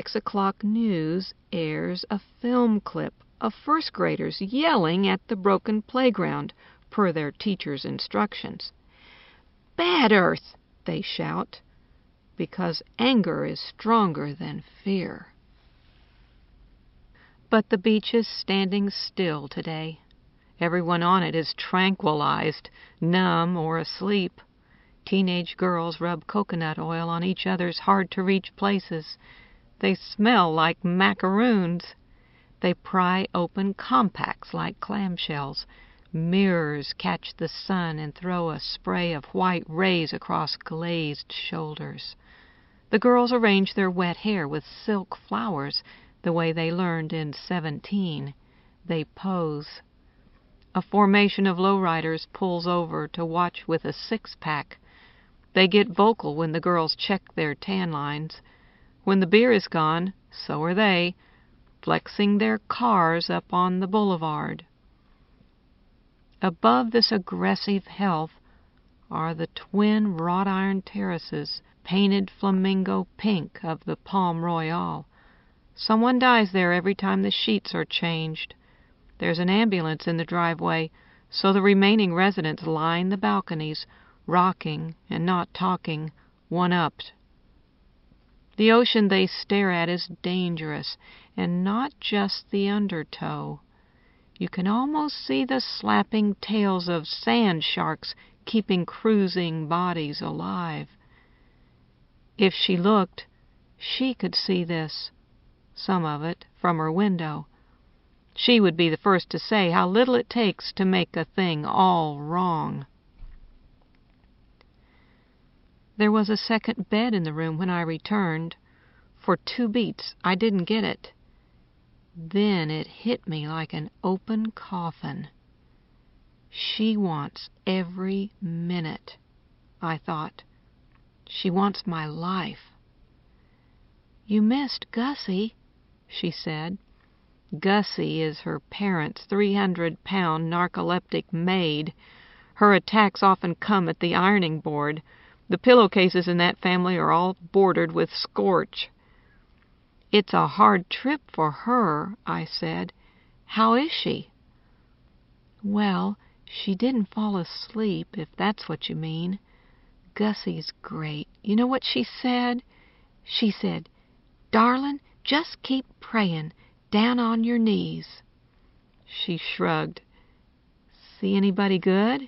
6 o'clock news airs a film clip of first graders yelling at the broken playground per their teacher's instructions. "Bad Earth!" they shout, because anger is stronger than fear. But the beach is standing still today. Everyone on it is tranquilized, numb, or asleep. Teenage girls rub coconut oil on each other's hard-to-reach places. They smell like macaroons. They pry open compacts like clamshells. Mirrors catch the sun and throw a spray of white rays across glazed shoulders. The girls arrange their wet hair with silk flowers the way they learned in 17. They pose. A formation of lowriders pulls over to watch with a six-pack. They get vocal when the girls check their tan lines. When the beer is gone, so are they, flexing their cars up on the boulevard. Above this aggressive health are the twin wrought iron terraces, painted flamingo pink of the Palm Royale. Someone dies there every time the sheets are changed. There's an ambulance in the driveway, so the remaining residents line the balconies, rocking and not talking, one-upped. The ocean they stare at is dangerous, and not just the undertow. You can almost see the slapping tails of sand sharks keeping cruising bodies alive. If she looked, she could see this, some of it, from her window. She would be the first to say how little it takes to make a thing all wrong. There was a second bed in the room when I returned. For 2 beats, I didn't get it. Then it hit me like an open coffin. She wants every minute, I thought. She wants my life. "You missed Gussie," she said. Gussie is her parents' 300-pound narcoleptic maid. Her attacks often come at the ironing board. The pillowcases in that family are all bordered with scorch. "It's a hard trip for her," I said. "How is she?" "Well, she didn't fall asleep, if that's what you mean. Gussie's great. You know what she said? She said, 'Darlin', just keep prayin', down on your knees.'" She shrugged. "See anybody good?"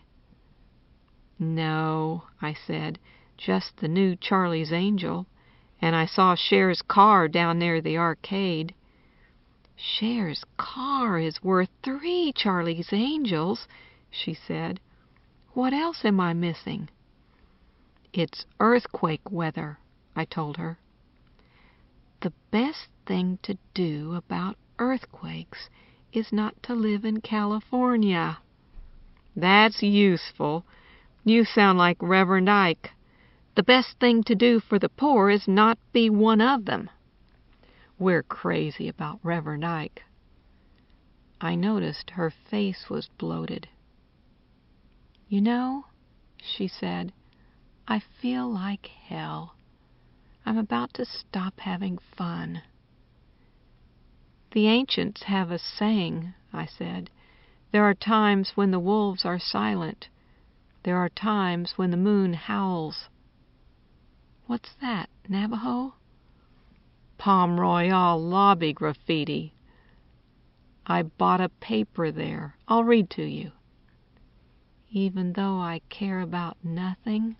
"No," I said, "just the new Charlie's Angel. And I saw Cher's car down near the arcade." "Cher's car is worth 3 Charlie's Angels," she said. "What else am I missing?" "It's earthquake weather," I told her. "The best thing to do about earthquakes is not to live in California." "That's useful. You sound like Reverend Ike. The best thing to do for the poor is not be one of them." We're crazy about Reverend Ike. I noticed her face was bloated. "You know," she said, "I feel like hell. I'm about to stop having fun." "The ancients have a saying," I said. "There are times when the wolves are silent. There are times when the moon howls." "What's that, Navajo?" "Palm Royale lobby graffiti. I bought a paper there. I'll read to you." "Even though I care about nothing?"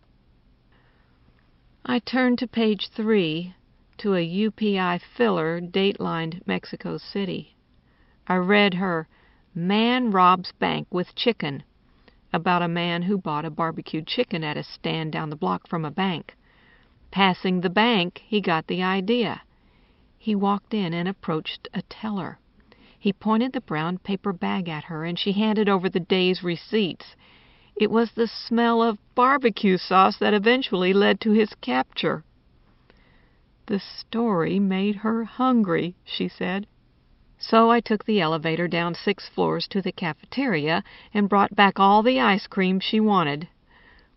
I turned to page 3, to a UPI filler datelined Mexico City. I read her "Man Robs Bank with Chicken," about a man who bought a barbecued chicken at a stand down the block from a bank. Passing the bank, he got the idea. He walked in and approached a teller. He pointed the brown paper bag at her, and she handed over the day's receipts. It was the smell of barbecue sauce that eventually led to his capture. "The story made her hungry," she said. So I took the elevator down 6 floors to the cafeteria and brought back all the ice cream she wanted.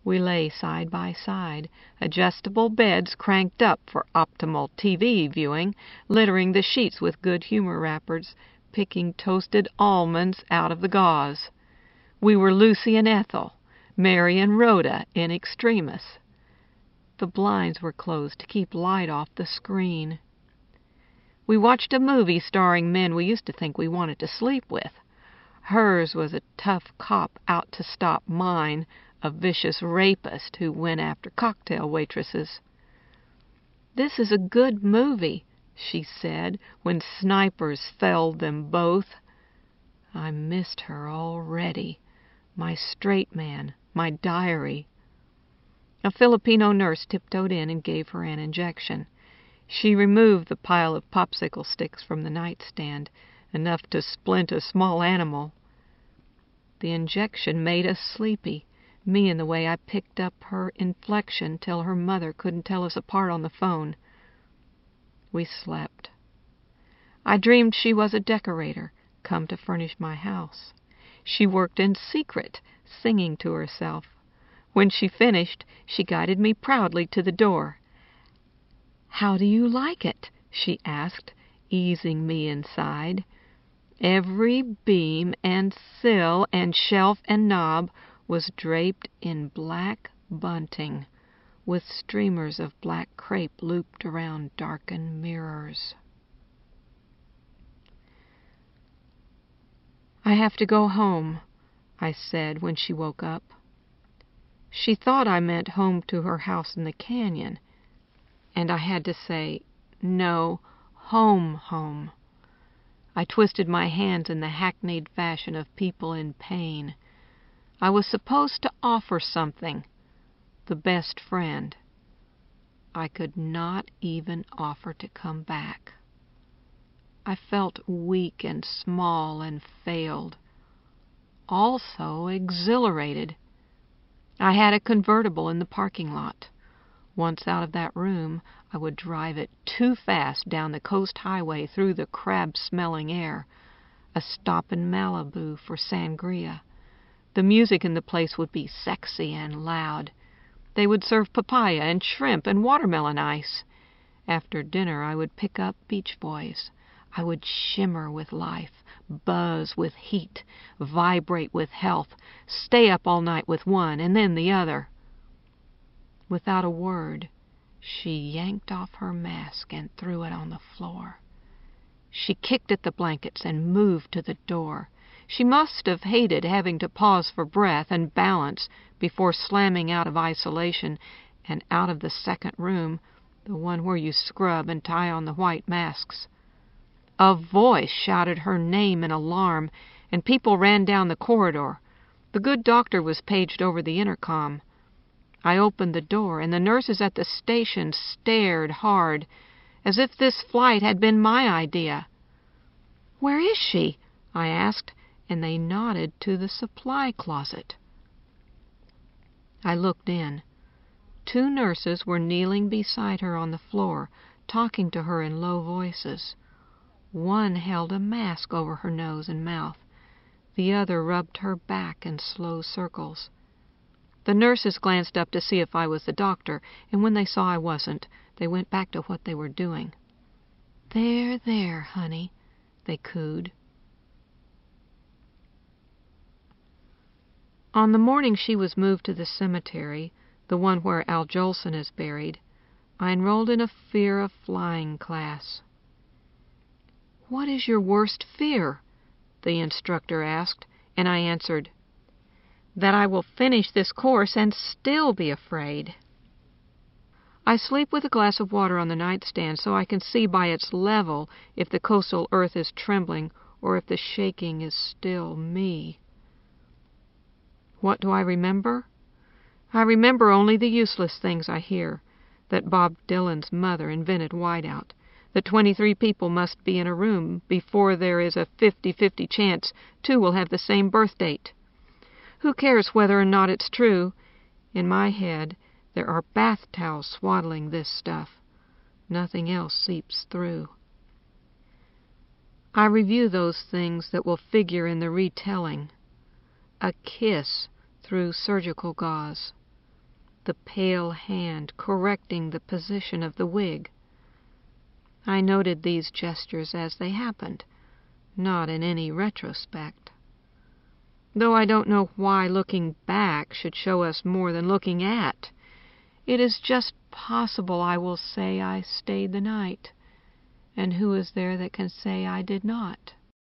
We lay side by side, adjustable beds cranked up for optimal TV viewing, littering the sheets with good humor wrappers, picking toasted almonds out of the gauze. We were Lucy and Ethel, Mary and Rhoda in extremis. The blinds were closed to keep light off the screen. We watched a movie starring men we used to think we wanted to sleep with. Hers was a tough cop out to stop mine, a vicious rapist who went after cocktail waitresses. "This is a good movie," she said, when snipers felled them both. I missed her already. My straight man, my diary. A Filipino nurse tiptoed in and gave her an injection. She removed the pile of popsicle sticks from the nightstand, enough to splint a small animal. The injection made us sleepy, me and the way I picked up her inflection till her mother couldn't tell us apart on the phone. We slept. I dreamed she was a decorator, come to furnish my house. She worked in secret, singing to herself. When she finished, she guided me proudly to the door. "How do you like it?" she asked, easing me inside. Every beam and sill and shelf and knob was draped in black bunting, with streamers of black crepe looped around darkened mirrors. "I have to go home," I said when she woke up. She thought I meant home to her house in the canyon, and I had to say, "No, home." I twisted my hands in the hackneyed fashion of people in pain. I was supposed to offer something, the best friend. I could not even offer to come back. I felt weak and small and failed, also exhilarated. I had a convertible in the parking lot. Once out of that room, I would drive it too fast down the coast highway through the crab-smelling air, a stop in Malibu for sangria. The music in the place would be sexy and loud. They would serve papaya and shrimp and watermelon ice. After dinner, I would pick up Beach Boys. I would shimmer with life, buzz with heat, vibrate with health, stay up all night with one and then the other. Without a word, she yanked off her mask and threw it on the floor. She kicked at the blankets and moved to the door. She must have hated having to pause for breath and balance before slamming out of isolation and out of the second room, the one where you scrub and tie on the white masks. A voice shouted her name in alarm, and people ran down the corridor. The good doctor was paged over the intercom. I opened the door, and the nurses at the station stared hard, as if this flight had been my idea. "Where is she?" I asked, and they nodded to the supply closet. I looked in. 2 nurses were kneeling beside her on the floor, talking to her in low voices. One held a mask over her nose and mouth. The other rubbed her back in slow circles. The nurses glanced up to see if I was the doctor, and when they saw I wasn't, they went back to what they were doing. There, honey," they cooed. On the morning she was moved to the cemetery, the one where Al Jolson is buried, I enrolled in a fear of flying class. "What is your worst fear?" the instructor asked, and I answered, "That I will finish this course and still be afraid." I sleep with a glass of water on the nightstand so I can see by its level if the coastal earth is trembling or if the shaking is still me. What do I remember? I remember only the useless things I hear, that Bob Dylan's mother invented whiteout, that 23 people must be in a room before there is a 50-50 chance 2 will have the same birth date. Who cares whether or not it's true? In my head, there are bath towels swaddling this stuff. Nothing else seeps through. I review those things that will figure in the retelling. A kiss through surgical gauze. the pale hand correcting the position of the wig. I noted these gestures as they happened, not in any retrospect. Though I don't know why looking back should show us more than looking at. It is just possible I will say I stayed the night, and who is there that can say I did not?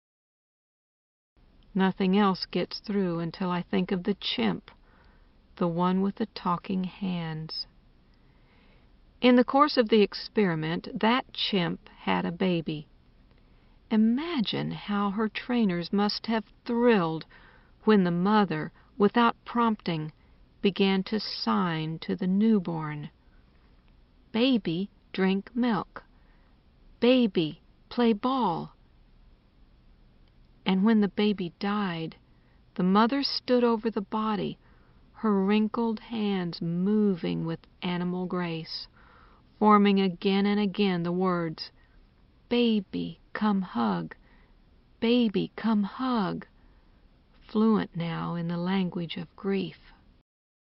Nothing else gets through until I think of the chimp, the one with the talking hands. In the course of the experiment, that chimp had a baby. Imagine how her trainers must have thrilled when the mother, without prompting, began to sign to the newborn. Baby, drink milk. Baby, play ball. And when the baby died, the mother stood over the body, her wrinkled hands moving with animal grace, forming again and again the words, "Baby, come hug. Baby, come hug," fluent now in the language of grief.